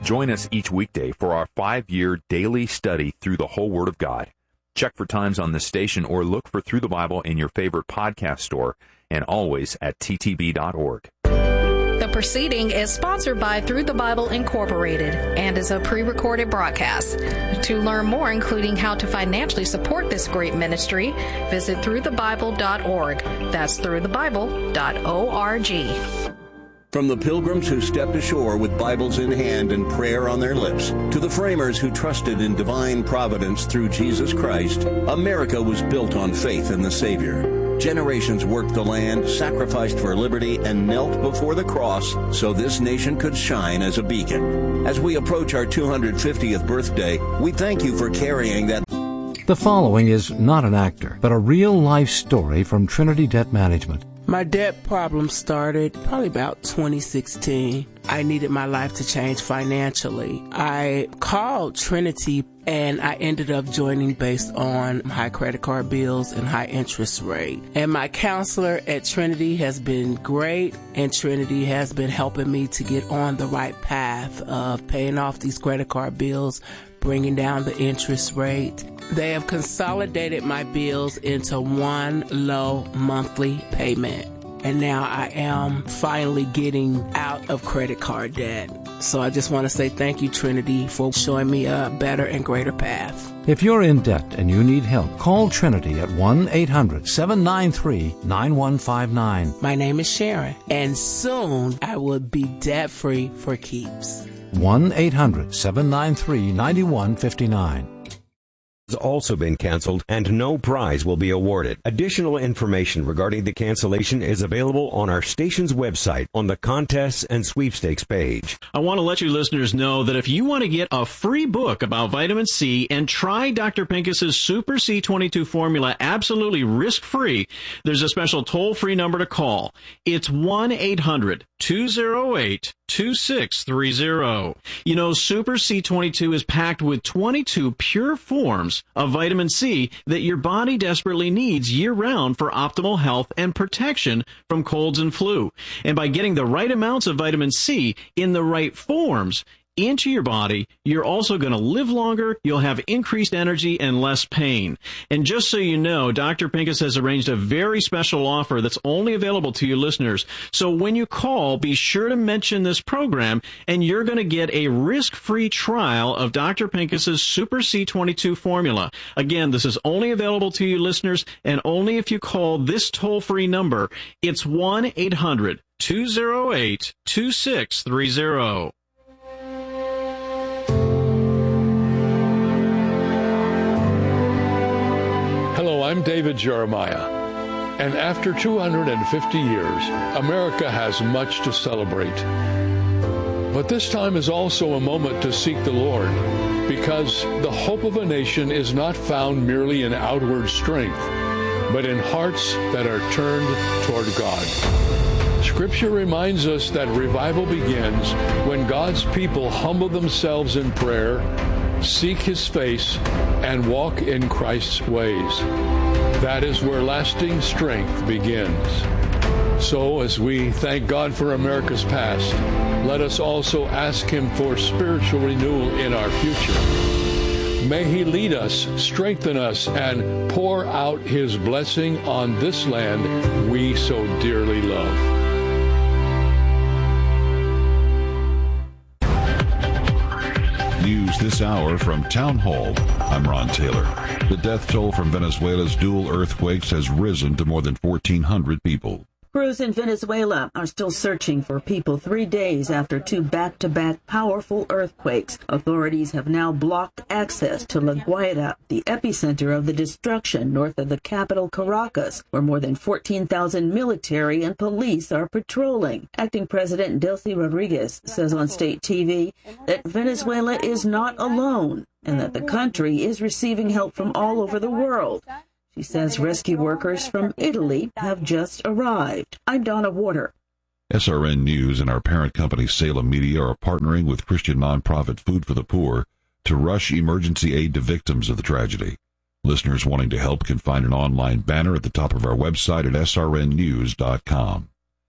Join us each weekday for our 5-year daily study through the whole Word of God. Check for times on this station or look for Through the Bible in your favorite podcast store and always at ttb.org. The proceeding is sponsored by Through the Bible Incorporated and is a pre-recorded broadcast. To learn more, including how to financially support this great ministry, visit throughthebible.org. That's throughthebible.org. From the pilgrims who stepped ashore with Bibles in hand and prayer on their lips, to the framers who trusted in divine providence through Jesus Christ, America was built on faith in the Savior. Generations worked the land, sacrificed for liberty, and knelt before the cross so this nation could shine as a beacon. As we approach our 250th birthday, we thank you for carrying that. The following is not an actor, but a real-life story from Trinity Debt Management. My debt problem started probably about 2016. I needed my life to change financially. I called Trinity and I ended up joining based on high credit card bills and high interest rate. And my counselor at Trinity has been great, and Trinity has been helping me to get on the right path of paying off these credit card bills, bringing down the interest rate. They have consolidated my bills into one low monthly payment. And now I am finally getting out of credit card debt. So I just want to say thank you, Trinity, for showing me a better and greater path. If you're in debt and you need help, call Trinity at 1-800-793-9159. My name is Sharon, and soon I will be debt-free for keeps. 1-800-793-9159. Has also been canceled and no prize will be awarded. Additional information regarding the cancellation is available on our station's website on the contests and sweepstakes page. I want to let you listeners know that if you want to get a free book about vitamin C and try Dr. Pincus's Super C22 formula absolutely risk-free, there's a special toll-free number to call. It's 1-800-208-2630. You know, Super C22 is packed with 22 pure forms of vitamin C that your body desperately needs year-round for optimal health and protection from colds and flu. And by getting the right amounts of vitamin C in the right forms into your body, you're also going to live longer, you'll have increased energy and less pain. And just so you know, Dr. Pincus has arranged a very special offer that's only available to you listeners. So when you call, be sure to mention this program, and you're going to get a risk-free trial of Dr. Pincus's Super C22 formula. Again, this is only available to you listeners, and only if you call this toll-free number. It's 1-800-208-2630. Hello, I'm David Jeremiah, and after 250 years, America has much to celebrate. But this time is also a moment to seek the Lord, because the hope of a nation is not found merely in outward strength, but in hearts that are turned toward God. Scripture reminds us that revival begins when God's people humble themselves in prayer, seek His face, and walk in Christ's ways. That is where lasting strength begins. So, as we thank God for America's past, let us also ask Him for spiritual renewal in our future. May He lead us, strengthen us, and pour out His blessing on this land we so dearly love. News this hour from Town Hall. I'm Ron Taylor. The death toll from Venezuela's dual earthquakes has risen to more than 1,400 people. Crews in Venezuela are still searching for people 3 days after two back-to-back powerful earthquakes. Authorities have now blocked access to La Guaira, the epicenter of the destruction north of the capital Caracas, where more than 14,000 military and police are patrolling. Acting President Delcy Rodriguez says on state TV that Venezuela is not alone and that the country is receiving help from all over the world. She says rescue workers from Italy have just arrived. I'm Donna Warder. SRN News and our parent company Salem Media are partnering with Christian nonprofit Food for the Poor to rush emergency aid to victims of the tragedy. Listeners wanting to help can find an online banner at the top of our website at srnnews.com.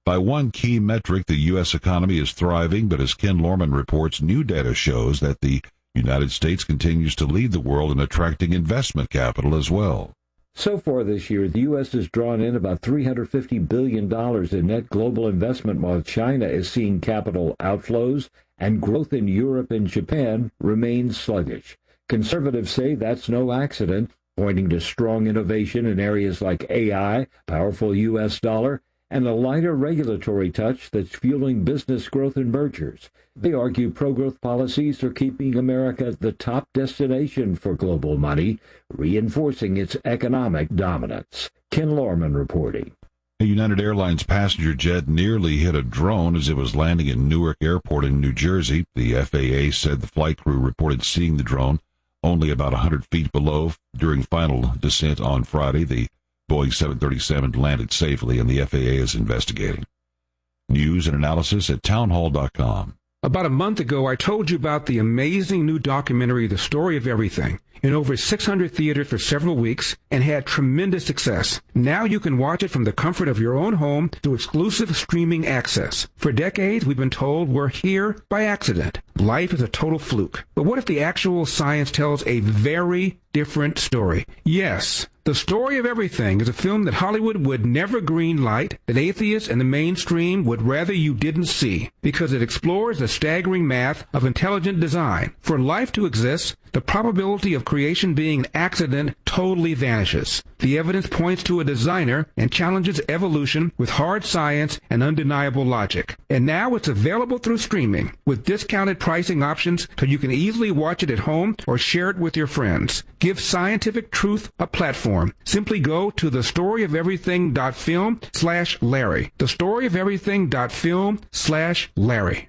By one key metric, the U.S. economy is thriving, but as Ken Lorman reports, new data shows that the United States continues to lead the world in attracting investment capital as well. So far this year, the U.S. has drawn in about $350 billion in net global investment, while China is seeing capital outflows, and growth in Europe and Japan remains sluggish. Conservatives say that's no accident, pointing to strong innovation in areas like AI, powerful U.S. dollar, and a lighter regulatory touch that's fueling business growth and mergers. They argue pro-growth policies are keeping America the top destination for global money, reinforcing its economic dominance. Ken Lorman reporting. A United Airlines passenger jet nearly hit a drone as it was landing in Newark Airport in New Jersey. The FAA said the flight crew reported seeing the drone only about 100 feet below during final descent on Friday. The Boeing 737 landed safely, and the FAA is investigating. News and analysis at townhall.com. About a month ago, I told you about the amazing new documentary, The Story of Everything, in over 600 theaters for several weeks and had tremendous success. Now you can watch it from the comfort of your own home through exclusive streaming access. For decades, we've been told we're here by accident. Life is a total fluke. But what if the actual science tells a very different story? Yes. The Story of Everything is a film that Hollywood would never greenlight, that atheists and the mainstream would rather you didn't see, because it explores the staggering math of intelligent design. For life to exist, the probability of creation being an accident totally vanishes. The evidence points to a designer and challenges evolution with hard science and undeniable logic. And now it's available through streaming, with discounted pricing options so you can easily watch it at home or share it with your friends. Give scientific truth a platform. Simply go to thestoryofeverything.film/Larry. Thestoryofeverything.film/Larry.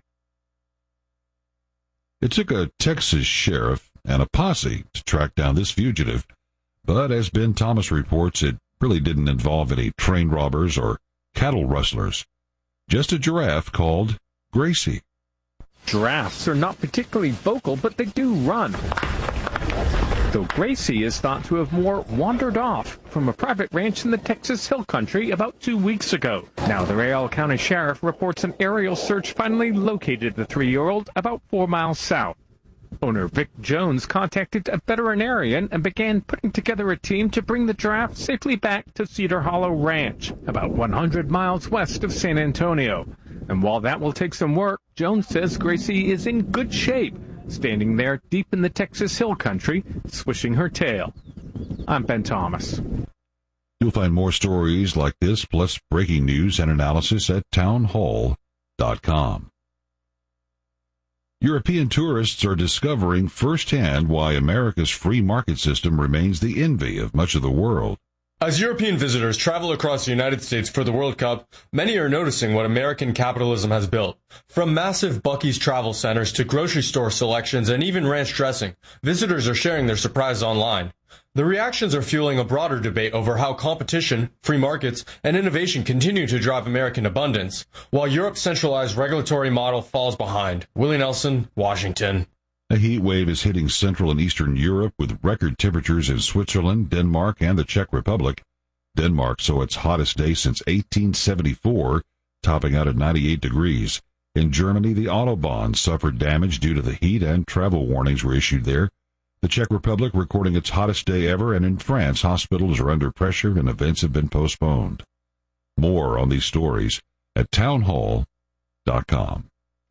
It took a Texas sheriff and a posse to track down this fugitive, but as Ben Thomas reports, it really didn't involve any train robbers or cattle rustlers. Just a giraffe called Gracie. Giraffes are not particularly vocal, but they do run. Though Gracie is thought to have more wandered off from a private ranch in the Texas Hill Country about 2 weeks ago. Now the Rayal County Sheriff reports an aerial search finally located the 3-year-old about 4 miles south. Owner Vic Jones contacted a veterinarian and began putting together a team to bring the giraffe safely back to Cedar Hollow Ranch, about 100 miles west of San Antonio. And while that will take some work, Jones says Gracie is in good shape, standing there deep in the Texas Hill Country, swishing her tail. I'm Ben Thomas. You'll find more stories like this, plus breaking news and analysis at townhall.com. European tourists are discovering firsthand why America's free market system remains the envy of much of the world. As European visitors travel across the United States for the World Cup, many are noticing what American capitalism has built. From massive Buc-ee's travel centers to grocery store selections and even ranch dressing, visitors are sharing their surprise online. The reactions are fueling a broader debate over how competition, free markets, and innovation continue to drive American abundance, while Europe's centralized regulatory model falls behind. Willie Nelson, Washington. A heat wave is hitting Central and Eastern Europe with record temperatures in Switzerland, Denmark, and the Czech Republic. Denmark saw its hottest day since 1874, topping out at 98 degrees. In Germany, the Autobahn suffered damage due to the heat, and travel warnings were issued there. The Czech Republic recording its hottest day ever, and in France, hospitals are under pressure and events have been postponed. More on these stories at townhall.com.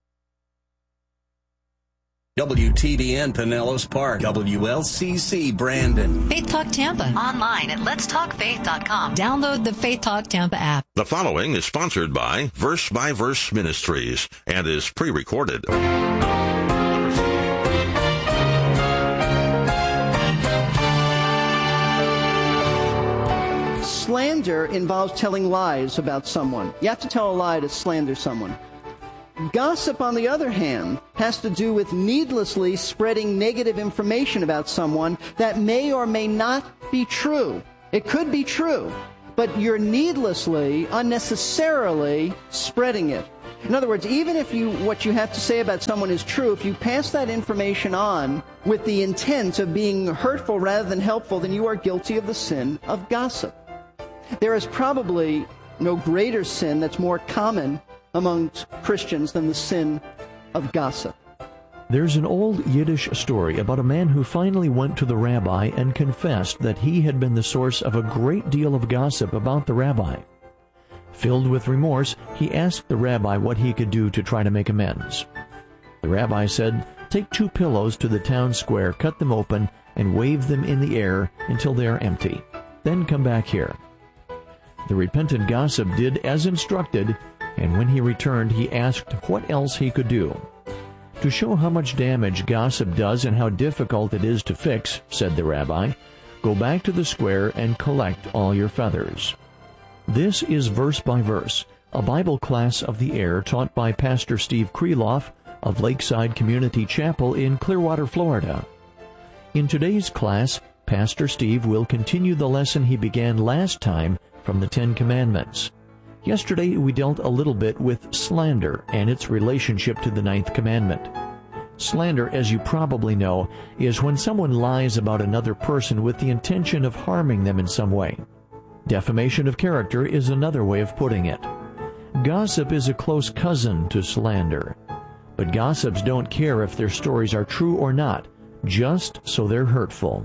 WTBN Pinellas Park, WLCC Brandon. Faith Talk Tampa. Online at letstalkfaith.com. Download the Faith Talk Tampa app. The following is sponsored by Verse Ministries and is pre-recorded. Slander involves telling lies about someone. You have to tell a lie to slander someone. Gossip, on the other hand, has to do with needlessly spreading negative information about someone that may or may not be true. It could be true, but you're needlessly, unnecessarily spreading it. In other words, even if what you have to say about someone is true, if you pass that information on with the intent of being hurtful rather than helpful, then you are guilty of the sin of gossip. There is probably no greater sin that's more common amongst Christians than the sin of gossip. There's an old Yiddish story about a man who finally went to the rabbi and confessed that he had been the source of a great deal of gossip about the rabbi. Filled with remorse, he asked the rabbi what he could do to try to make amends. The rabbi said, "Take 2 pillows to the town square, cut them open, and wave them in the air until they are empty. Then come back here." The repentant gossip did as instructed, and when he returned, he asked what else he could do. "To show how much damage gossip does and how difficult it is to fix," said the rabbi, "go back to the square and collect all your feathers." This is Verse by Verse, a Bible class of the air taught by Pastor Steve Kreloff of Lakeside Community Chapel in Clearwater, Florida. In today's class, Pastor Steve will continue the lesson he began last time from the 10 Commandments. Yesterday, we dealt a little bit with slander and its relationship to the 9th commandment. Slander, as you probably know, is when someone lies about another person with the intention of harming them in some way. Defamation of character is another way of putting it. Gossip is a close cousin to slander. But gossips don't care if their stories are true or not, just so they're hurtful.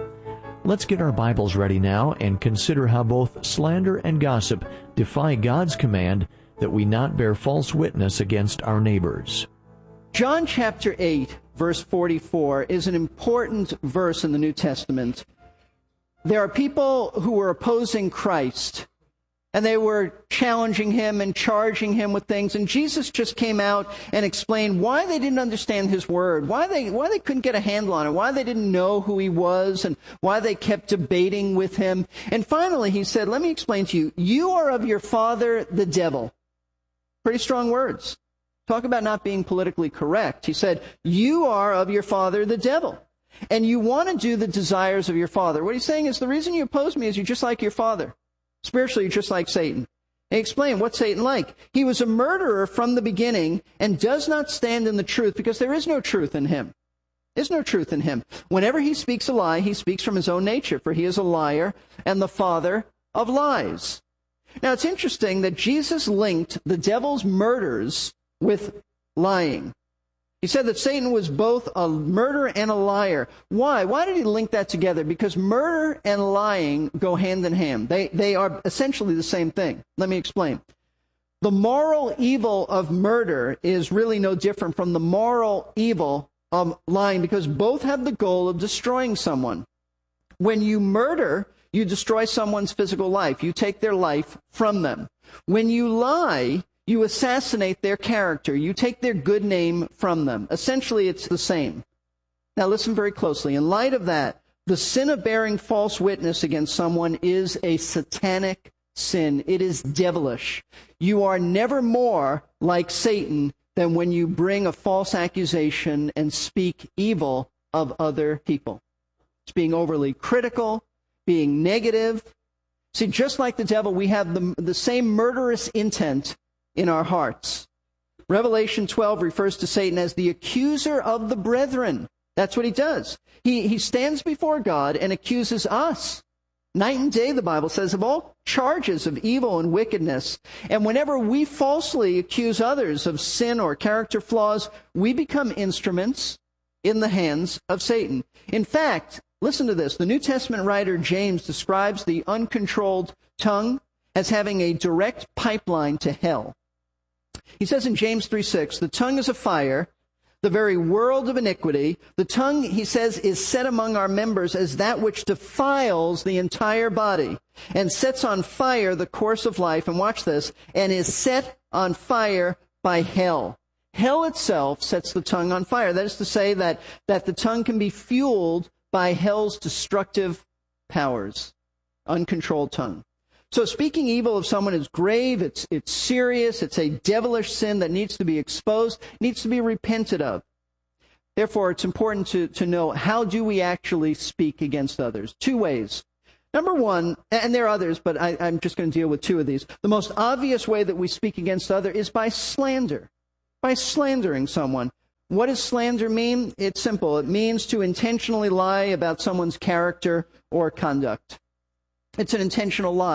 Let's get our Bibles ready now and consider how both slander and gossip defy God's command that we not bear false witness against our neighbors. John chapter 8, verse 44 is an important verse in the New Testament. There are people who were opposing Christ, and they were challenging him and charging him with things. And Jesus just came out and explained why they didn't understand his word, why they couldn't get a handle on it, why they didn't know who he was, and why they kept debating with him. And finally he said, "Let me explain to you. You are of your father, the devil." Pretty strong words. Talk about not being politically correct. He said, "You are of your father, the devil, and you want to do the desires of your father." What he's saying is the reason you oppose me is you're just like your father. Spiritually, you're just like Satan. He explained what's Satan like. He was a murderer from the beginning and does not stand in the truth because there is no truth in him. There's no truth in him. Whenever he speaks a lie, he speaks from his own nature, for he is a liar and the father of lies. Now, it's interesting that Jesus linked the devil's murders with lying. He said that Satan was both a murderer and a liar. Why? Why did he link that together? Because murder and lying go hand in hand. They are essentially the same thing. Let me explain. The moral evil of murder is really no different from the moral evil of lying, because both have the goal of destroying someone. When you murder, you destroy someone's physical life. You take their life from them. When you lie, you assassinate their character. You take their good name from them. Essentially, it's the same. Now, listen very closely. In light of that, the sin of bearing false witness against someone is a satanic sin. It is devilish. You are never more like Satan than when you bring a false accusation and speak evil of other people. It's being overly critical, being negative. See, just like the devil, we have the same murderous intent in our hearts. Revelation 12 refers to Satan as the accuser of the brethren. That's what he does. He stands before God and accuses us. Night and day, the Bible says, of all charges of evil and wickedness. And whenever we falsely accuse others of sin or character flaws, we become instruments in the hands of Satan. In fact, listen to this. The New Testament writer James describes the uncontrolled tongue as having a direct pipeline to hell. He says in James 3:6, the tongue is a fire, the very world of iniquity. The tongue, he says, is set among our members as that which defiles the entire body and sets on fire the course of life. And watch this, and is set on fire by hell. Hell itself sets the tongue on fire. That is to say that the tongue can be fueled by hell's destructive powers. Uncontrolled tongue. So speaking evil of someone is grave, it's serious, it's a devilish sin that needs to be exposed, needs to be repented of. Therefore, it's important to know, how do we actually speak against others? 2 ways. Number one, and there are others, but I'm just going to deal with 2 of these. The most obvious way that we speak against others is by slander, by slandering someone. What does slander mean? It's simple. It means to intentionally lie about someone's character or conduct. It's an intentional lie.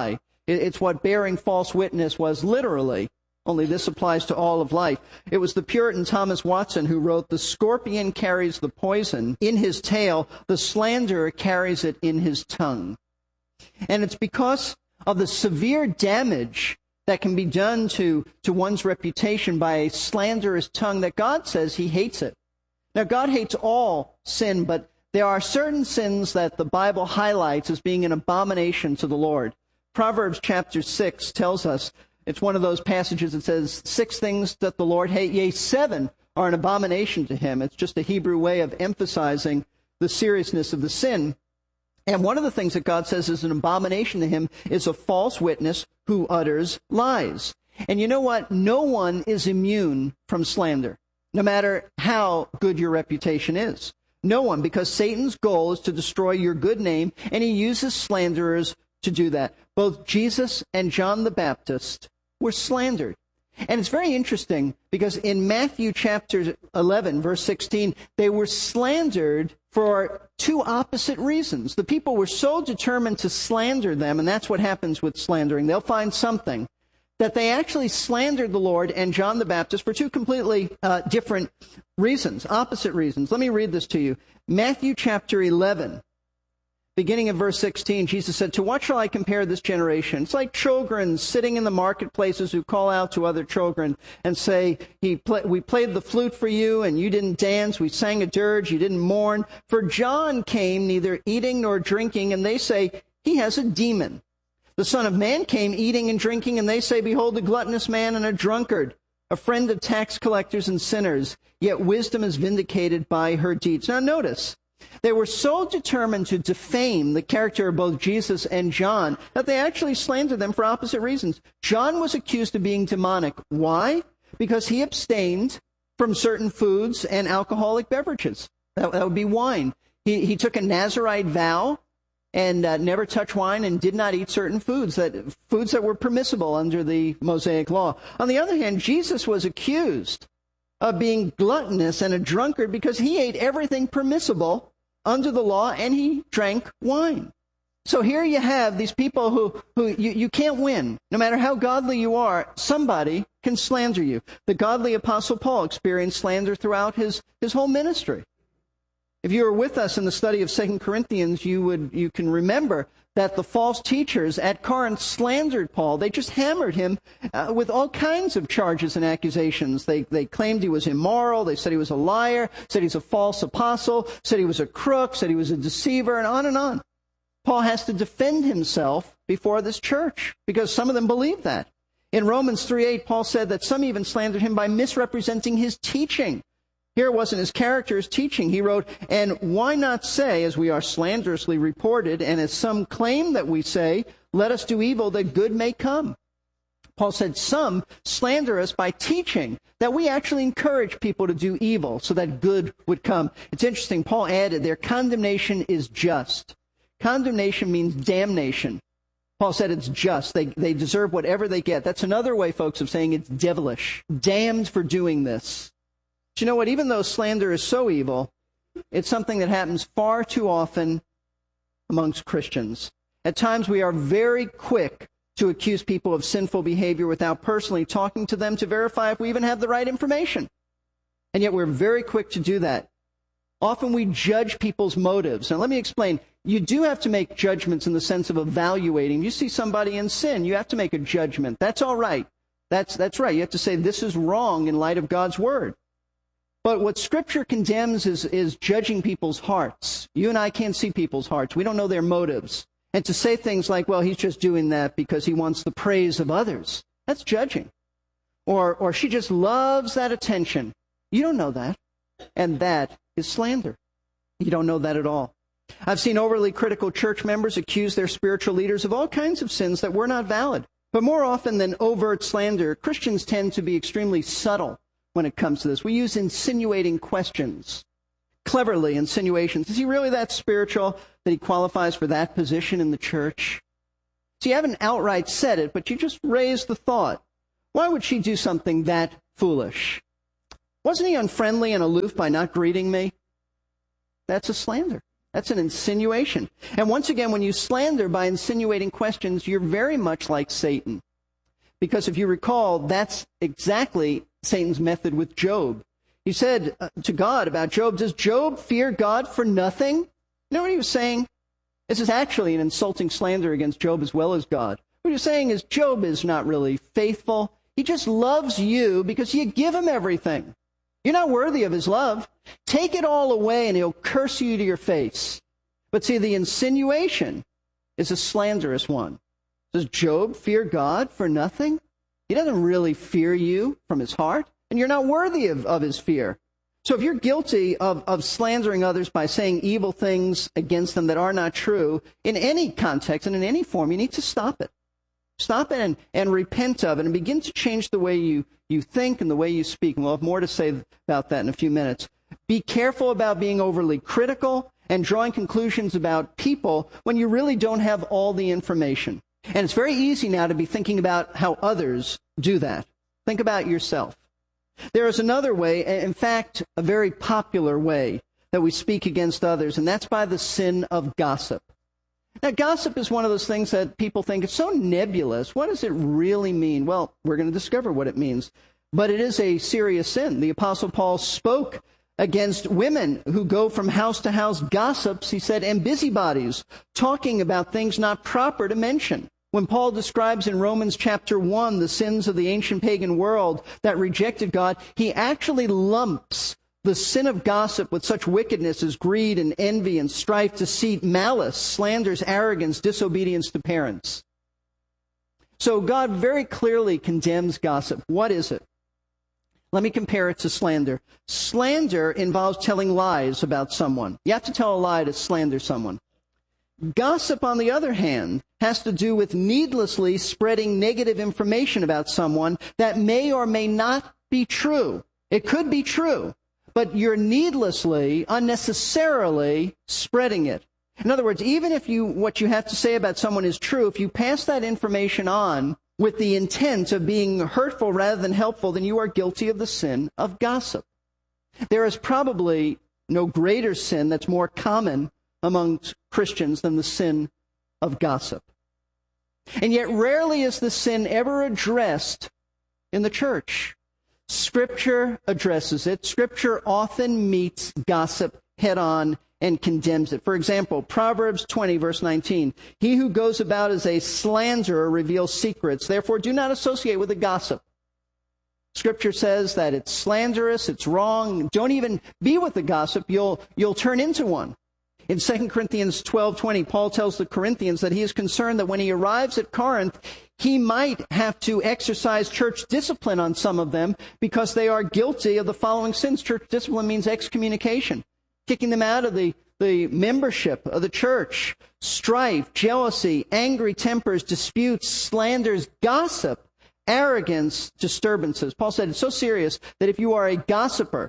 It's what bearing false witness was literally, only this applies to all of life. It was the Puritan Thomas Watson who wrote, "The scorpion carries the poison in his tail, the slanderer carries it in his tongue." And it's because of the severe damage that can be done to one's reputation by a slanderous tongue that God says he hates it. Now, God hates all sin, but there are certain sins that the Bible highlights as being an abomination to the Lord. Proverbs chapter 6 tells us, it's one of those passages that says 6 things that the Lord hates, yea, 7 are an abomination to him. It's just a Hebrew way of emphasizing the seriousness of the sin. And one of the things that God says is an abomination to him is a false witness who utters lies. And you know what? No one is immune from slander, no matter how good your reputation is. No one, because Satan's goal is to destroy your good name, and he uses slanderers to do that. Both Jesus and John the Baptist were slandered. And it's very interesting because in Matthew chapter 11, verse 16, they were slandered for 2 opposite reasons. The people were so determined to slander them, and that's what happens with slandering. They'll find something, that they actually slandered the Lord and John the Baptist for 2 completely different reasons, opposite reasons. Let me read this to you. Matthew chapter 11. Beginning of verse 16, Jesus said, "To what shall I compare this generation? It's like children sitting in the marketplaces who call out to other children and say, we played the flute for you and you didn't dance. We sang a dirge, you didn't mourn. For John came neither eating nor drinking, and they say, he has a demon. The Son of Man came eating and drinking, and they say, behold, a gluttonous man and a drunkard, a friend of tax collectors and sinners. Yet wisdom is vindicated by her deeds." Now notice, they were so determined to defame the character of both Jesus and John that they actually slandered them for opposite reasons. John was accused of being demonic. Why? Because he abstained from certain foods and alcoholic beverages. That would be wine. He took a Nazirite vow and never touched wine and did not eat certain foods that were permissible under the Mosaic law. On the other hand, Jesus was accused of being gluttonous and a drunkard because he ate everything permissible under the law and he drank wine. So here you have these people who you can't win. No matter how godly you are, somebody can slander you. The godly Apostle Paul experienced slander throughout his whole ministry. If you were with us in the study of 2 Corinthians, you can remember that the false teachers at Corinth slandered Paul. They just hammered him with all kinds of charges and accusations. They claimed he was immoral. They said he was a liar, said he's a false apostle, said he was a crook, said he was a deceiver, and on and on. Paul has to defend himself before this church because some of them believe that. In Romans 3:8, Paul said that some even slandered him by misrepresenting his teaching. Here it wasn't his character, his teaching. He wrote, "And why not say, as we are slanderously reported, and as some claim that we say, let us do evil that good may come." Paul said some slander us by teaching that we actually encourage people to do evil so that good would come. It's interesting, Paul added, their condemnation is just. Condemnation means damnation. Paul said it's just. They deserve whatever they get. That's another way, folks, of saying it's devilish. Damned for doing this. But you know what? Even though slander is so evil, it's something that happens far too often amongst Christians. At times we are very quick to accuse people of sinful behavior without personally talking to them to verify if we even have the right information. And yet we're very quick to do that. Often we judge people's motives. Now let me explain. You do have to make judgments in the sense of evaluating. You see somebody in sin, you have to make a judgment. That's all right. That's right. You have to say this is wrong in light of God's word. But what Scripture condemns is judging people's hearts. You and I can't see people's hearts. We don't know their motives. And to say things like, well, he's just doing that because he wants the praise of others, that's judging. Or she just loves that attention. You don't know that. And that is slander. You don't know that at all. I've seen overly critical church members accuse their spiritual leaders of all kinds of sins that were not valid. But more often than overt slander, Christians tend to be extremely subtle when it comes to this. We use insinuating questions, cleverly insinuations. Is he really that spiritual that he qualifies for that position in the church? So you haven't outright said it, but you just raised the thought. Why would she do something that foolish? Wasn't he unfriendly and aloof by not greeting me? That's a slander. That's an insinuation. And once again, when you slander by insinuating questions, you're very much like Satan. Because if you recall, that's exactly Satan's method with Job. He said to God about Job, does Job fear God for nothing? You know what he was saying? This is actually an insulting slander against Job as well as God. What he's saying is Job is not really faithful. He just loves you because you give him everything. You're not worthy of his love. Take it all away and he'll curse you to your face. But see, the insinuation is a slanderous one. Does Job fear God for nothing? He doesn't really fear you from his heart, and you're not worthy of his fear. So if you're guilty of slandering others by saying evil things against them that are not true, in any context and in any form, you need to stop it. Stop it and repent of it and begin to change the way you think and the way you speak. And we'll have more to say about that in a few minutes. Be careful about being overly critical and drawing conclusions about people when you really don't have all the information. And it's very easy now to be thinking about how others do that. Think about yourself. There is another way, in fact, a very popular way that we speak against others, and that's by the sin of gossip. Now, gossip is one of those things that people think it's so nebulous. What does it really mean? Well, we're going to discover what it means. But it is a serious sin. The Apostle Paul spoke against women who go from house to house, gossips, he said, and busybodies, talking about things not proper to mention. When Paul describes in Romans chapter 1 the sins of the ancient pagan world that rejected God, he actually lumps the sin of gossip with such wickedness as greed and envy and strife, deceit, malice, slanders, arrogance, disobedience to parents. So God very clearly condemns gossip. What is it? Let me compare it to slander. Slander involves telling lies about someone. You have to tell a lie to slander someone. Gossip, on the other hand, has to do with needlessly spreading negative information about someone that may or may not be true. It could be true, but you're needlessly, unnecessarily spreading it. In other words, even if what you have to say about someone is true, if you pass that information on with the intent of being hurtful rather than helpful, then you are guilty of the sin of gossip. There is probably no greater sin that's more common among Christians than the sin of gossip. And yet rarely is the sin ever addressed in the church. Scripture addresses it. Scripture often meets gossip head on and condemns it. For example, Proverbs 20, verse 19. He who goes about as a slanderer reveals secrets. Therefore, do not associate with a gossip. Scripture says that it's slanderous, it's wrong. Don't even be with the gossip. You'll turn into one. In 2 Corinthians 12:20, Paul tells the Corinthians that he is concerned that when he arrives at Corinth, he might have to exercise church discipline on some of them because they are guilty of the following sins. Church discipline means excommunication, kicking them out of the membership of the church. Strife, jealousy, angry tempers, disputes, slanders, gossip, arrogance, disturbances. Paul said it's so serious that if you are a gossiper,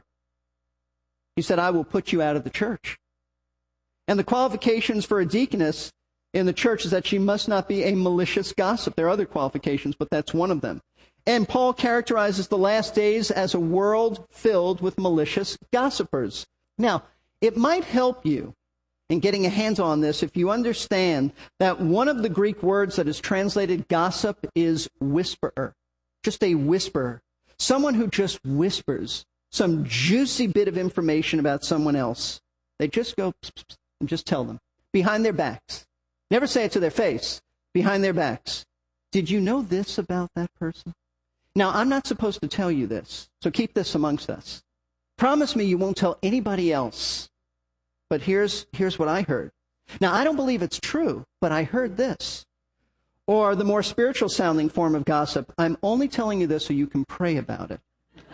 he said, I will put you out of the church. And the qualifications for a deaconess in the church is that she must not be a malicious gossip. There are other qualifications, but that's one of them. And Paul characterizes the last days as a world filled with malicious gossipers. Now, it might help you in getting a handle on this if you understand that one of the Greek words that is translated gossip is whisperer. Just a whisperer. Someone who just whispers some juicy bit of information about someone else. They just go pss, pss, pss, and just tell them behind their backs. Never say it to their face. Behind their backs. Did you know this about that person? Now, I'm not supposed to tell you this, so keep this amongst us. Promise me you won't tell anybody else. But here's what I heard. Now, I don't believe it's true, but I heard this. Or the more spiritual sounding form of gossip, I'm only telling you this so you can pray about it.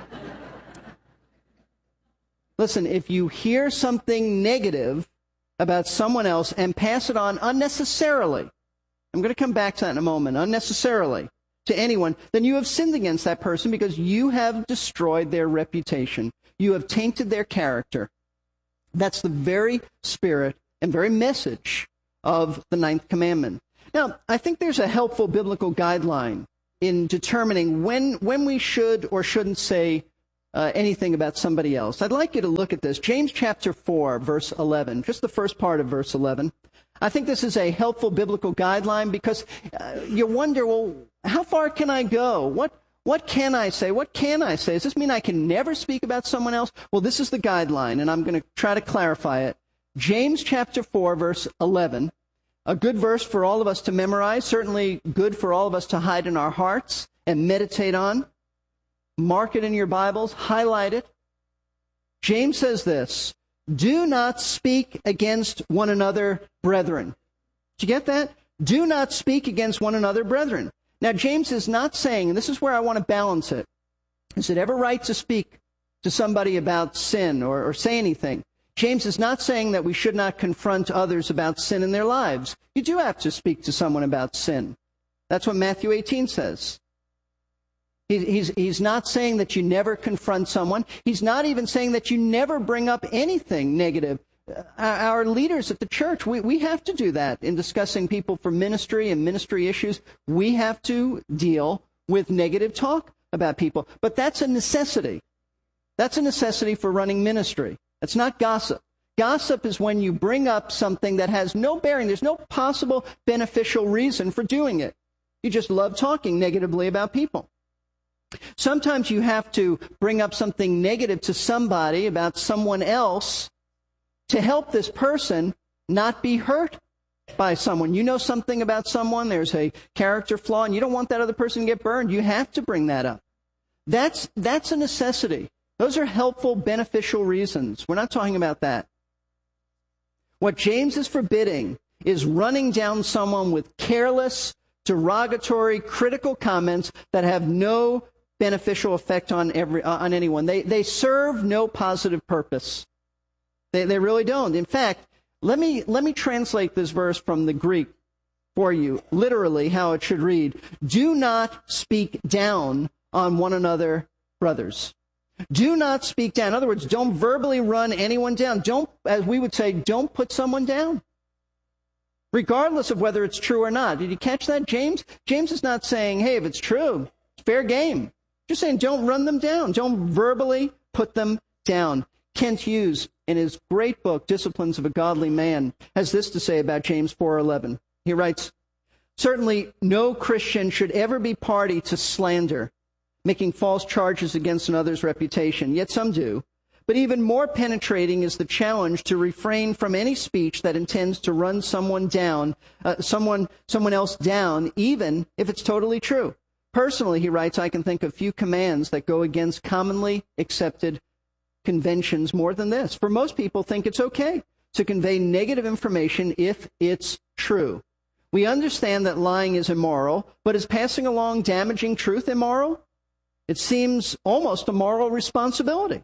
Listen, if you hear something negative about someone else and pass it on unnecessarily, I'm going to come back to that in a moment, unnecessarily to anyone, then you have sinned against that person because you have destroyed their reputation. You have tainted their character. That's the very spirit and very message of the ninth commandment. Now, I think there's a helpful biblical guideline in determining when we should or shouldn't say anything about somebody else. I'd like you to look at this. James chapter 4, verse 11, just the first part of verse 11. I think this is a helpful biblical guideline because you wonder, well, how far can I go? What can I say? What can I say? Does this mean I can never speak about someone else? Well, this is the guideline, and I'm going to try to clarify it. James chapter 4, verse 11, a good verse for all of us to memorize, certainly good for all of us to hide in our hearts and meditate on. Mark it in your Bibles, highlight it. James says this, do not speak against one another, brethren. Did you get that? Do not speak against one another, brethren. Now, James is not saying, and this is where I want to balance it, is it ever right to speak to somebody about sin or say anything? James is not saying that we should not confront others about sin in their lives. You do have to speak to someone about sin. That's what Matthew 18 says. He's not saying that you never confront someone. He's not even saying that you never bring up anything negative. Our leaders at the church, we have to do that in discussing people for ministry and ministry issues. We have to deal with negative talk about people. But that's a necessity. That's a necessity for running ministry. It's not gossip. Gossip is when you bring up something that has no bearing. There's no possible beneficial reason for doing it. You just love talking negatively about people. Sometimes you have to bring up something negative to somebody about someone else to help this person not be hurt by someone. You know something about someone, there's a character flaw, and you don't want that other person to get burned. You have to bring that up. That's a necessity. Those are helpful, beneficial reasons. We're not talking about that. What James is forbidding is running down someone with careless, derogatory, critical comments that have no beneficial effect on anyone. They serve no positive purpose. They really don't. In fact, let me translate this verse from the Greek for you, literally how it should read. Do not speak down on one another, brothers. Do not speak down. In other words, don't verbally run anyone down. Don't, as we would say, don't put someone down, regardless of whether it's true or not. Did you catch that, James? James is not saying, hey, if it's true, it's fair game. Just saying, don't run them down. Don't verbally put them down. Kent Hughes, in his great book, Disciplines of a Godly Man, has this to say about James 4:11. He writes, certainly no Christian should ever be party to slander, making false charges against another's reputation, yet some do. But even more penetrating is the challenge to refrain from any speech that intends to run someone down, someone else down, even if it's totally true. Personally, he writes, I can think of few commands that go against commonly accepted conventions more than this. For most people think it's okay to convey negative information if it's true. We understand that lying is immoral, but is passing along damaging truth immoral? It seems almost a moral responsibility.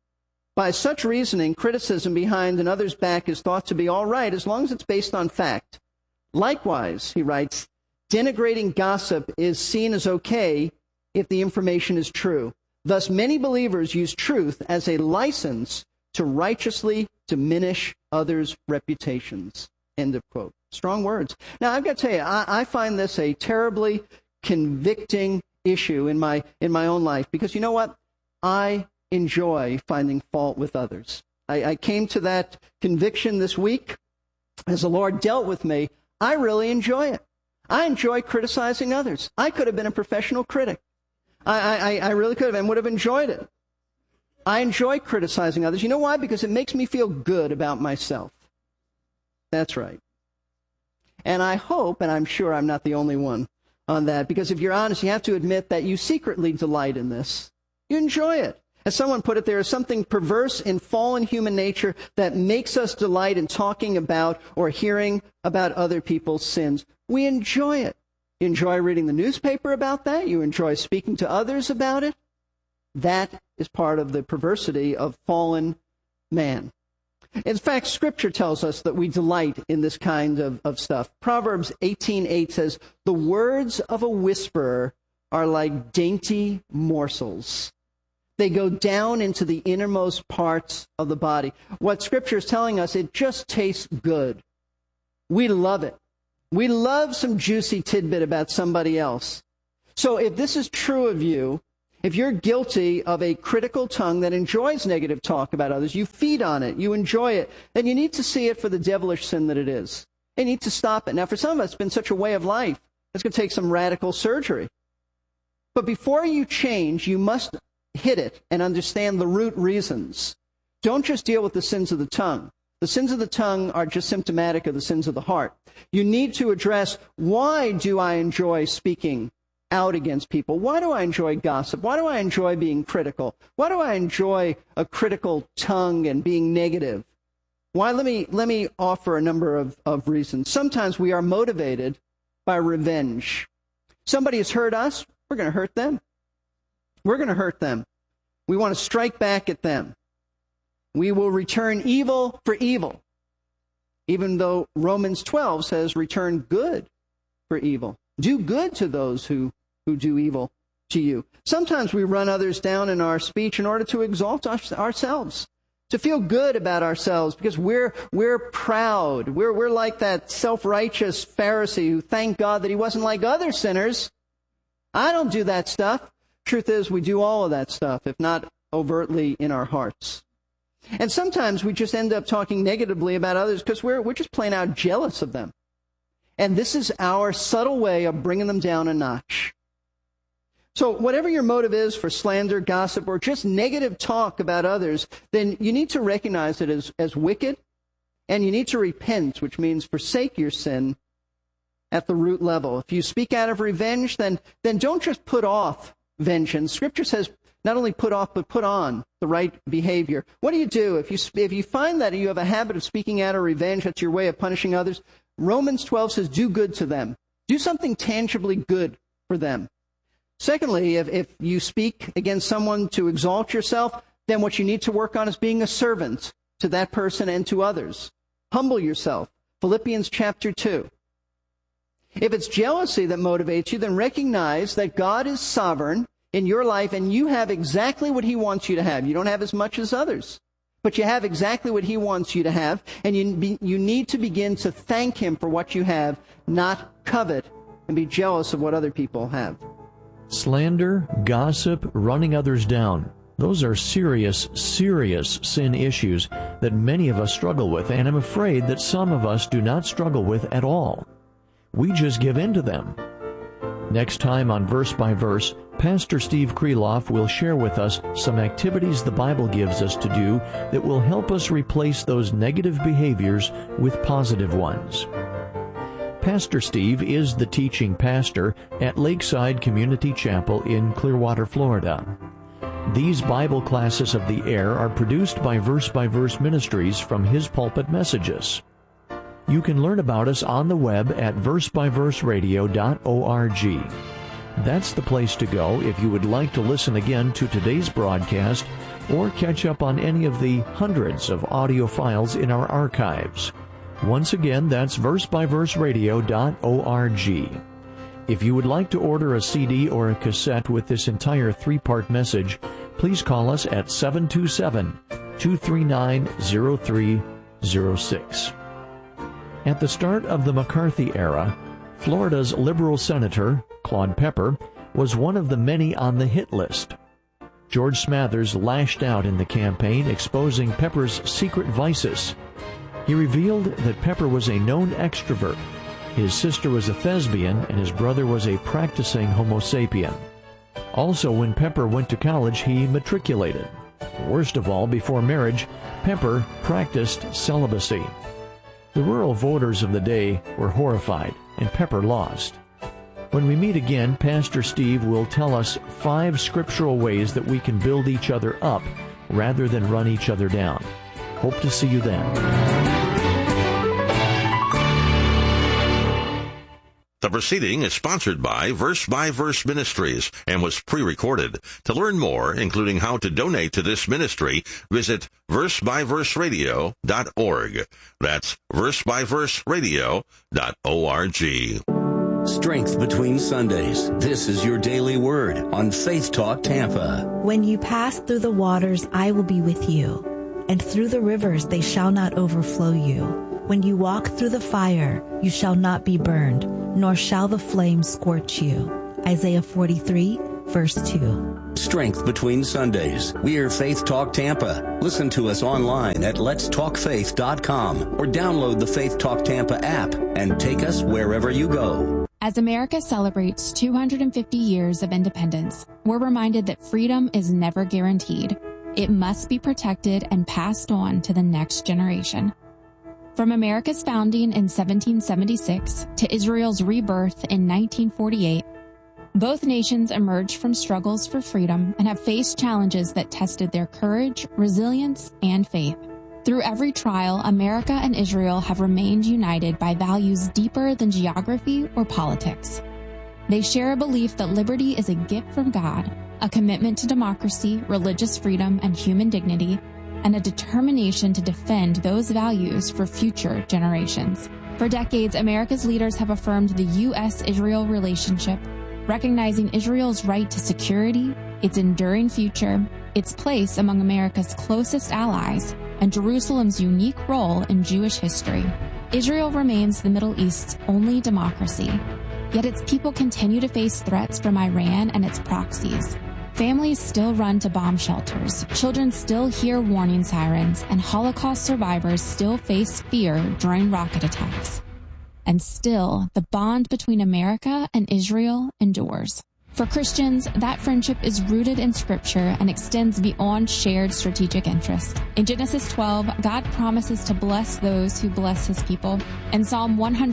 By such reasoning, criticism behind another's back is thought to be all right as long as it's based on fact. Likewise, he writes, denigrating gossip is seen as okay if the information is true. Thus, many believers use truth as a license to righteously diminish others' reputations. End of quote. Strong words. Now, I've got to tell you, I find this a terribly convicting issue in my own life because you know what? I enjoy finding fault with others. I came to that conviction this week as the Lord dealt with me. I really enjoy it. I enjoy criticizing others. I could have been a professional critic. I really could have and would have enjoyed it. I enjoy criticizing others. You know why? Because it makes me feel good about myself. That's right. And I hope, and I'm sure I'm not the only one on that, because if you're honest, you have to admit that you secretly delight in this. You enjoy it. As someone put it, there is something perverse in fallen human nature that makes us delight in talking about or hearing about other people's sins. We enjoy it. You enjoy reading the newspaper about that. You enjoy speaking to others about it. That is part of the perversity of fallen man. In fact, Scripture tells us that we delight in this kind of stuff. Proverbs 18:8 says, the words of a whisperer are like dainty morsels. They go down into the innermost parts of the body. What Scripture is telling us, it just tastes good. We love it. We love some juicy tidbit about somebody else. So if this is true of you, If you're guilty of a critical tongue that enjoys negative talk about others, you feed on it, you enjoy it, then you need to see it for the devilish sin that it is. You need to stop it. Now, for some of us, it's been such a way of life, it's going to take some radical surgery. But before you change, you must hit it and understand the root reasons. Don't just deal with the sins of the tongue. The sins of the tongue are just symptomatic of the sins of the heart. You need to address, why do I enjoy speaking out against people? Why do I enjoy gossip? Why do I enjoy being critical? Why do I enjoy a critical tongue and being negative? Why? Let me offer a number of reasons. Sometimes we are motivated by revenge. Somebody has hurt us, we're going to hurt them. We're going to hurt them. We want to strike back at them. We will return evil for evil, even though Romans 12 says return good for evil. Do good to those who do evil to you. Sometimes we run others down in our speech in order to exalt ourselves, to feel good about ourselves because we're proud. We're like that self-righteous Pharisee who thanked God that he wasn't like other sinners. I don't do that stuff. Truth is, we do all of that stuff, if not overtly in our hearts. And sometimes we just end up talking negatively about others because we're just plain out jealous of them. And this is our subtle way of bringing them down a notch. So whatever your motive is for slander, gossip, or just negative talk about others, then you need to recognize it as wicked, and you need to repent, which means forsake your sin at the root level. If you speak out of revenge, then don't just put off vengeance. Scripture says not only put off, but put on the right behavior. What do? If you find that you have a habit of speaking out of revenge, that's your way of punishing others, Romans 12 says do good to them. Do something tangibly good for them. Secondly, if you speak against someone to exalt yourself, then what you need to work on is being a servant to that person and to others. Humble yourself. Philippians chapter 2. If it's jealousy that motivates you, then recognize that God is sovereign in your life and you have exactly what he wants you to have. You don't have as much as others, but you have exactly what he wants you to have, and you need to begin to thank him for what you have, not covet and be jealous of what other people have. Slander, gossip, running others down. Those are serious sin issues that many of us struggle with, and I'm afraid that some of us do not struggle with at all. We just give in to them. Next time on Verse by Verse, Pastor Steve Kreloff will share with us some activities the Bible gives us to do that will help us replace those negative behaviors with positive ones. Pastor Steve is the teaching pastor at Lakeside Community Chapel in Clearwater, Florida. These Bible classes of the air are produced by Verse Ministries from his pulpit messages. You can learn about us on the web at versebyverseradio.org. That's the place to go if you would like to listen again to today's broadcast or catch up on any of the hundreds of audio files in our archives. Once again, that's versebyverseradio.org. If you would like to order a CD or a cassette with this entire 3-part message, please call us at 727-239-0306. At the start of the McCarthy era, Florida's liberal senator, Claude Pepper, was one of the many on the hit list. George Smathers lashed out in the campaign, exposing Pepper's secret vices. He revealed that Pepper was a known extrovert, his sister was a thespian, and his brother was a practicing Homo sapien. Also, when Pepper went to college, he matriculated. Worst of all, before marriage, Pepper practiced celibacy. The rural voters of the day were horrified, and Pepper lost. When we meet again, Pastor Steve will tell us 5 scriptural ways that we can build each other up rather than run each other down. Hope to see you then. The proceeding is sponsored by Verse Ministries and was pre-recorded. To learn more, including how to donate to this ministry, visit versebyverseradio.org. That's versebyverseradio.org. Strength between Sundays. This is your daily word on Faith Talk Tampa. When you pass through the waters, I will be with you, and through the rivers they shall not overflow you. When you walk through the fire, you shall not be burned, nor shall the flame scorch you. Isaiah 43, verse 2. strength between Sundays. We're Faith Talk Tampa. Listen to us online at letstalkfaith.com or download the Faith Talk Tampa app and take us wherever you go. As America celebrates 250 years of independence, we're reminded that freedom is never guaranteed. It must be protected and passed on to the next generation. From America's founding in 1776 to Israel's rebirth in 1948, both nations emerged from struggles for freedom and have faced challenges that tested their courage, resilience, and faith. Through every trial, America and Israel have remained united by values deeper than geography or politics. They share a belief that liberty is a gift from God, a commitment to democracy, religious freedom, and human dignity, and a determination to defend those values for future generations. For decades, America's leaders have affirmed the U.S.-Israel relationship, recognizing Israel's right to security, its enduring future, its place among America's closest allies, and Jerusalem's unique role in Jewish history. Israel remains the Middle East's only democracy, yet its people continue to face threats from Iran and its proxies. Families still run to bomb shelters, children still hear warning sirens, and Holocaust survivors still face fear during rocket attacks. And still, the bond between America and Israel endures. For Christians, that friendship is rooted in Scripture and extends beyond shared strategic interest. In Genesis 12, God promises to bless those who bless His people, and Psalm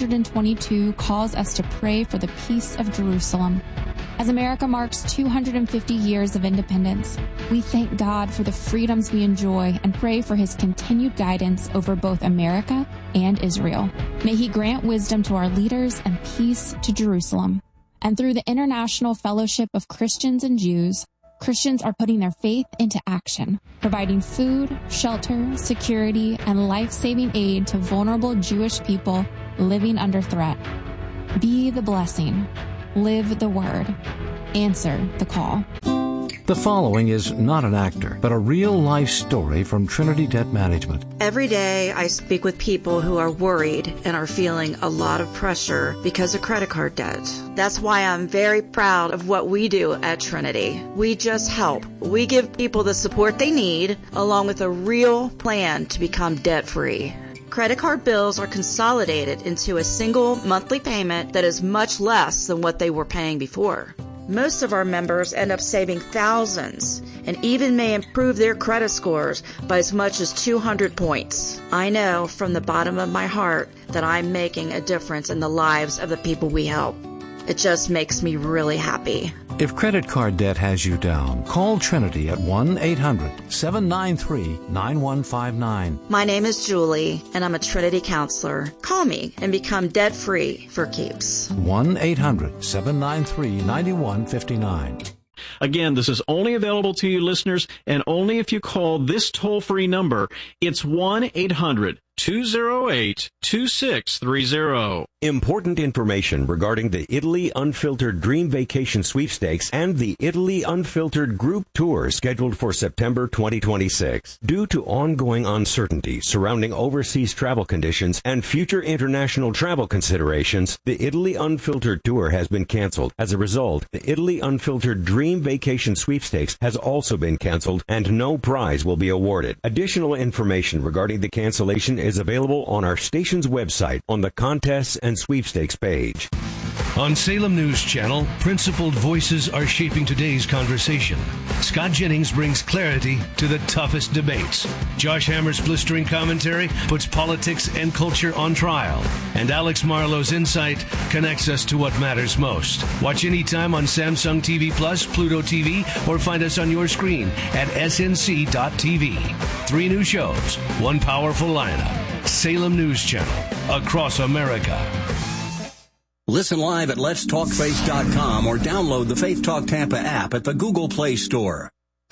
122 calls us to pray for the peace of Jerusalem. As America marks 250 years of independence, we thank God for the freedoms we enjoy and pray for His continued guidance over both America and Israel. May He grant wisdom to our leaders and peace to Jerusalem. And through the International Fellowship of Christians and Jews, Christians are putting their faith into action, providing food, shelter, security, and life-saving aid to vulnerable Jewish people living under threat. Be the blessing. Live the word. Answer the call. The following is not an actor, but a real-life story from Trinity Debt Management. Every day I speak with people who are worried and are feeling a lot of pressure because of credit card debt. That's why I'm very proud of what we do at Trinity. We just help. We give people the support they need, along with a real plan to become debt-free. Credit card bills are consolidated into a single monthly payment that is much less than what they were paying before. Most of our members end up saving thousands and even may improve their credit scores by as much as 200 points. I know from the bottom of my heart that I'm making a difference in the lives of the people we help. It just makes me really happy. If credit card debt has you down, call Trinity at 1-800-793-9159. My name is Julie, and I'm a Trinity counselor. Call me and become debt-free for keeps. 1-800-793-9159. Again, this is only available to you listeners, and only if you call this toll-free number. It's 1-800-208-2630. Important information regarding the Italy Unfiltered Dream Vacation Sweepstakes and the Italy Unfiltered Group Tour scheduled for September 2026. Due to ongoing uncertainty surrounding overseas travel conditions and future international travel considerations, the Italy Unfiltered Tour has been canceled. As a result, the Italy Unfiltered Dream Vacation Sweepstakes has also been canceled, and no prize will be awarded. Additional information regarding the cancellation is available on our station's website on the Contests and Sweepstakes page. On Salem News Channel, principled voices are shaping today's conversation. Scott Jennings brings clarity to the toughest debates. Josh Hammer's blistering commentary puts politics and culture on trial. And Alex Marlowe's insight connects us to what matters most. Watch anytime on Samsung TV Plus, Pluto TV, or find us on your screen at snc.tv. 3 new shows, 1 powerful lineup. Salem News Channel, across America. Listen live at letstalkfaith.com or download the Faith Talk Tampa app at the Google Play Store.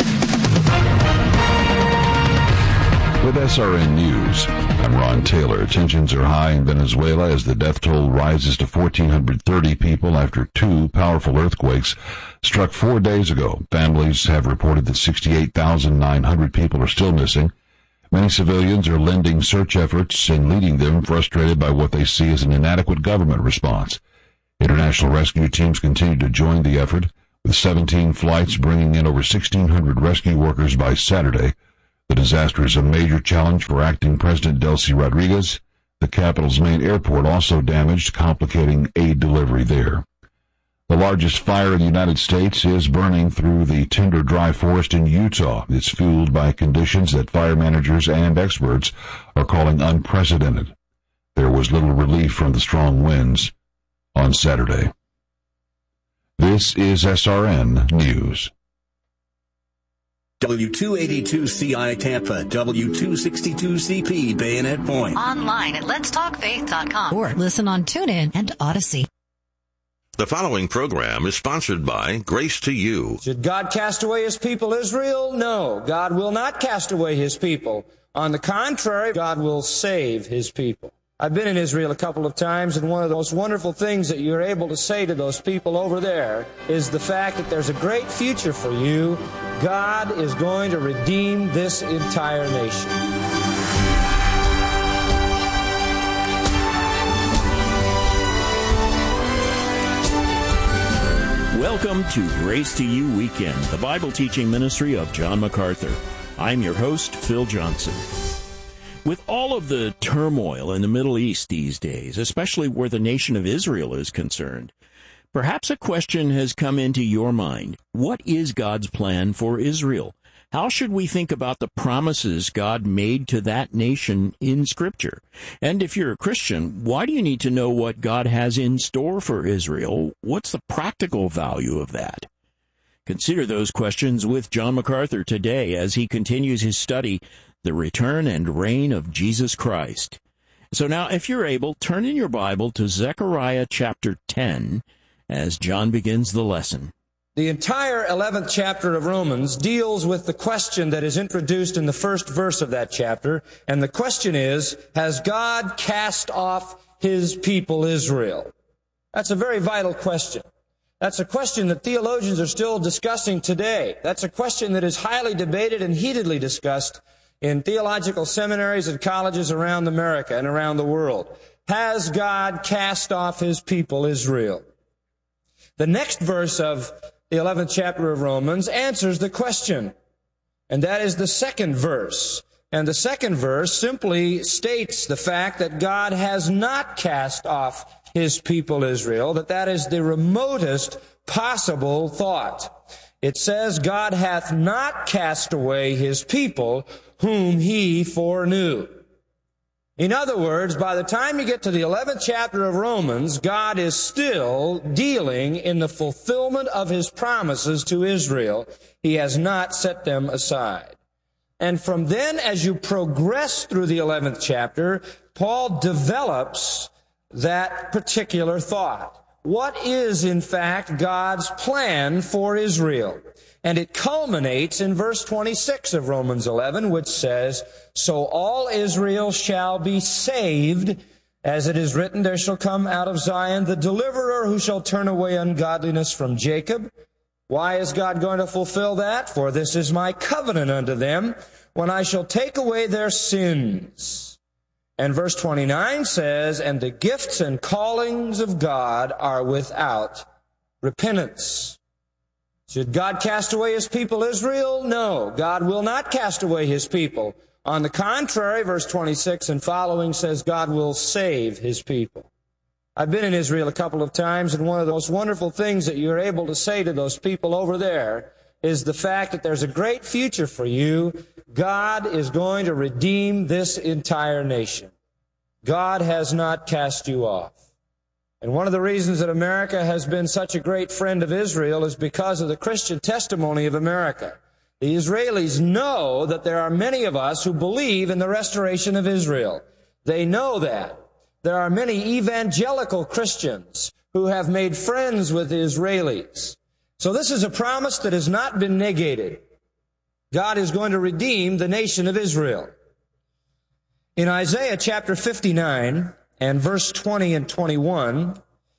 With SRN News, I'm Ron Taylor. Tensions are high in Venezuela as the death toll rises to 1,430 people after 2 powerful earthquakes struck 4 days ago. Families have reported that 68,900 people are still missing. Many civilians are lending search efforts and leading them, frustrated by what they see as an inadequate government response. International rescue teams continue to join the effort. With 17 flights bringing in over 1,600 rescue workers by Saturday, the disaster is a major challenge for acting President Delcy Rodriguez. The capital's main airport also damaged, complicating aid delivery there. The largest fire in the United States is burning through the tender dry forest in Utah. It's fueled by conditions that fire managers and experts are calling unprecedented. There was little relief from the strong winds on Saturday. This is SRN News. W282CI Tampa, W262CP Bayonet Point. Online at letstalkfaith.com or listen on TuneIn and Odyssey. The following program is sponsored by Grace to You. Should God cast away his people Israel? No, God will not cast away his people. On the contrary, God will save his people. I've been in Israel a couple of times, and one of the most wonderful things that you're able to say to those people over there is the fact that there's a great future for you. God is going to redeem this entire nation. Welcome to Grace to You Weekend, the Bible teaching ministry of John MacArthur. I'm your host, Phil Johnson. With all of the turmoil in the Middle East these days, especially where the nation of Israel is concerned, perhaps a question has come into your mind. What is God's plan for Israel? How should we think about the promises God made to that nation in Scripture? And if you're a Christian, why do you need to know what God has in store for Israel? What's the practical value of that? Consider those questions with John MacArthur today as he continues his study, The Return and Reign of Jesus Christ. So now, if you're able, turn in your Bible to Zechariah chapter 10 as John begins the lesson. The entire 11th chapter of Romans deals with the question that is introduced in the first verse of that chapter, and the question is, has God cast off his people Israel? That's a very vital question. That's a question that theologians are still discussing today. That's a question that is highly debated and heatedly discussed in theological seminaries and colleges around America and around the world. Has God cast off his people Israel? The next verse of the 11th chapter of Romans answers the question, and that is the second verse. And the second verse simply states the fact that God has not cast off his people Israel, that is the remotest possible thought. It says, God hath not cast away his people whom he foreknew. In other words, by the time you get to the 11th chapter of Romans, God is still dealing in the fulfillment of his promises to Israel. He has not set them aside. And from then, as you progress through the 11th chapter, Paul develops that particular thought. What is, in fact, God's plan for Israel? And it culminates in verse 26 of Romans 11, which says, So all Israel shall be saved, as it is written, there shall come out of Zion the deliverer who shall turn away ungodliness from Jacob. Why is God going to fulfill that? For this is my covenant unto them, when I shall take away their sins. And verse 29 says, And the gifts and callings of God are without repentance. Should God cast away his people Israel? No, God will not cast away his people. On the contrary, verse 26 and following says God will save his people. I've been in Israel a couple of times, and one of the most wonderful things that you're able to say to those people over there is the fact that there's a great future for you. God is going to redeem this entire nation. God has not cast you off. And one of the reasons that America has been such a great friend of Israel is because of the Christian testimony of America. The Israelis know that there are many of us who believe in the restoration of Israel. They know that. There are many evangelical Christians who have made friends with the Israelis. So this is a promise that has not been negated. God is going to redeem the nation of Israel. In Isaiah chapter 59 and verse 20 and 21,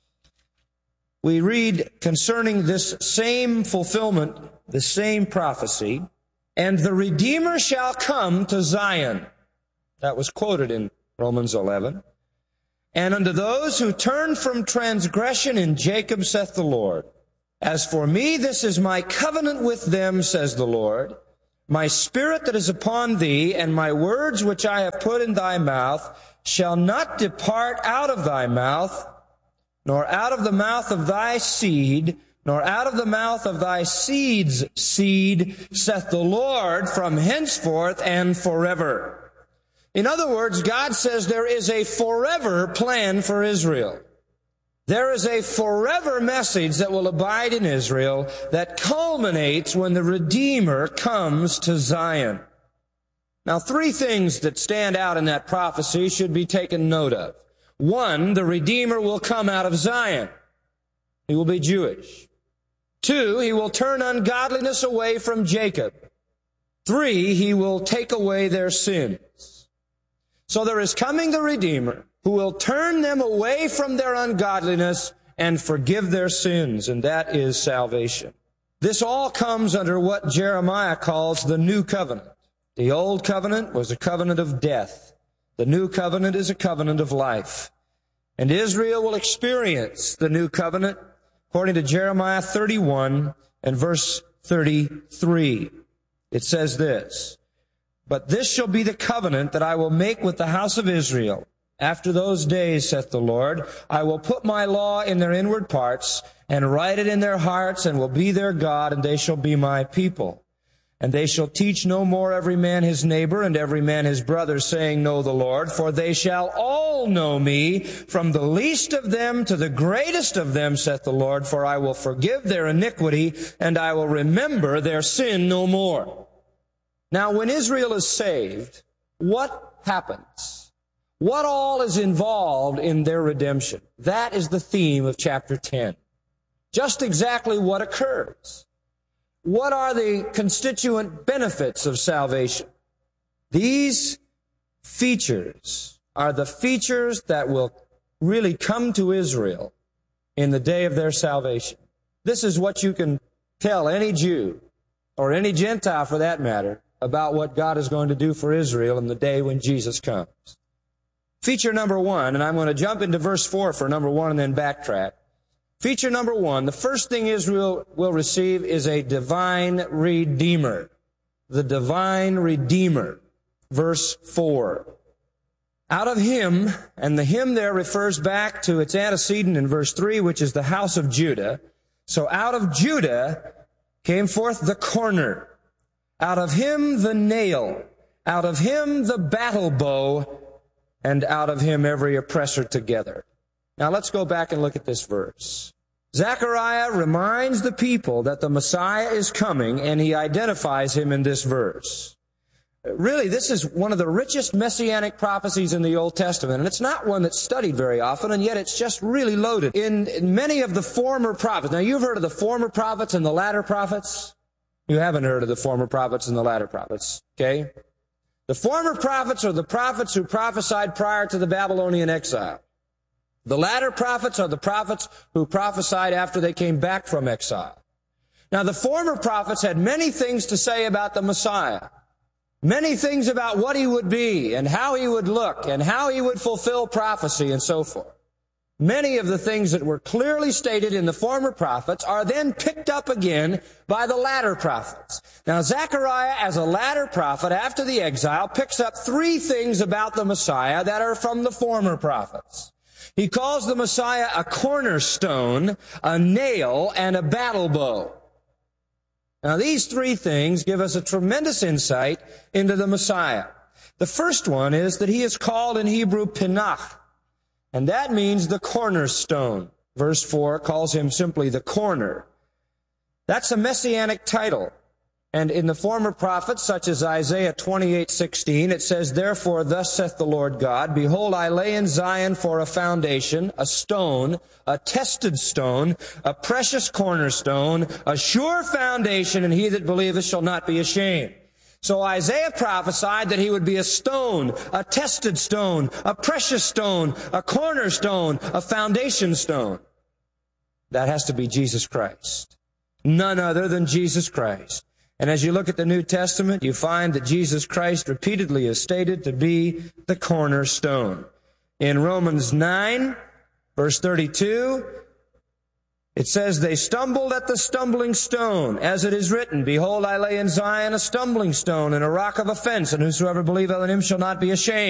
we read concerning this same fulfillment, the same prophecy, and the Redeemer shall come to Zion. That was quoted in Romans 11. And unto those who turn from transgression in Jacob, saith the Lord. As for me, this is my covenant with them, says the Lord. My spirit that is upon thee, and my words which I have put in thy mouth, shall not depart out of thy mouth, nor out of the mouth of thy seed, nor out of the mouth of thy seed's seed, saith the Lord, from henceforth and forever. In other words, God says there is a forever plan for Israel. There is a forever message that will abide in Israel that culminates when the Redeemer comes to Zion. Now, three things that stand out in that prophecy should be taken note of. One, the Redeemer will come out of Zion. He will be Jewish. Two, he will turn ungodliness away from Jacob. Three, he will take away their sins. So there is coming the Redeemer who will turn them away from their ungodliness and forgive their sins, and that is salvation. This all comes under what Jeremiah calls the new covenant. The old covenant was a covenant of death. The new covenant is a covenant of life. And Israel will experience the new covenant according to Jeremiah 31 and verse 33. It says this, "But this shall be the covenant that I will make with the house of Israel. After those days, saith the Lord, I will put my law in their inward parts, and write it in their hearts, and will be their God, and they shall be my people. And they shall teach no more every man his neighbor, and every man his brother, saying, Know the Lord, for they shall all know me, from the least of them to the greatest of them, saith the Lord, for I will forgive their iniquity, and I will remember their sin no more." Now, when Israel is saved, what happens? What all is involved in their redemption? That is the theme of chapter 10. Just exactly what occurs. What are the constituent benefits of salvation? These features are the features that will really come to Israel in the day of their salvation. This is what you can tell any Jew, or any Gentile for that matter, about what God is going to do for Israel in the day when Jesus comes. Feature number one, and I'm going to jump into verse 4 for number one and then backtrack. Feature number one, the first thing Israel will receive is a divine Redeemer. The divine Redeemer. Verse 4. Out of him, and the him there refers back to its antecedent in verse 3, which is the house of Judah. So out of Judah came forth the corner. Out of him the nail. Out of him the battle bow. And out of him every oppressor together. Now let's go back and look at this verse. Zechariah reminds the people that the Messiah is coming, and he identifies him in this verse. Really, this is one of the richest messianic prophecies in the Old Testament, and it's not one that's studied very often, and yet it's just really loaded. In many of the former prophets, now you've heard of the former prophets and the latter prophets? You haven't heard of the former prophets and the latter prophets, okay? The former prophets are the prophets who prophesied prior to the Babylonian exile. The latter prophets are the prophets who prophesied after they came back from exile. Now, the former prophets had many things to say about the Messiah. Many things about what he would be and how he would look and how he would fulfill prophecy and so forth. Many of the things that were clearly stated in the former prophets are then picked up again by the latter prophets. Now, Zechariah, as a latter prophet after the exile, picks up three things about the Messiah that are from the former prophets. He calls the Messiah a cornerstone, a nail, and a battle bow. Now, these three things give us a tremendous insight into the Messiah. The first one is that he is called in Hebrew Pinach, and that means the cornerstone. Verse 4 calls him simply the corner. That's a messianic title. And in the former prophets, such as Isaiah 28:16, it says, Therefore, thus saith the Lord God, Behold, I lay in Zion for a foundation, a stone, a tested stone, a precious cornerstone, a sure foundation, and he that believeth shall not be ashamed. So Isaiah prophesied that he would be a stone, a tested stone, a precious stone, a cornerstone, a foundation stone. That has to be Jesus Christ. None other than Jesus Christ. And as you look at the New Testament, you find that Jesus Christ repeatedly is stated to be the cornerstone. In Romans 9, verse 32, It says, they stumbled at the stumbling stone, as it is written, Behold, I lay in Zion a stumbling stone and a rock of offense, and whosoever believeth on him shall not be ashamed.